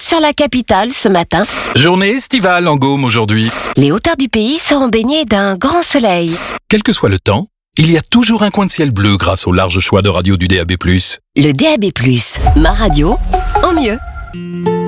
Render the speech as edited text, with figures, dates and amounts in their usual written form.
sur la capitale ce matin. Journée estivale en Gaume aujourd'hui. Les hauteurs du pays seront baignées d'un grand soleil. Quel que soit le temps, il y a toujours un coin de ciel bleu grâce au large choix de radio du DAB+. Le DAB+, ma radio, en mieux.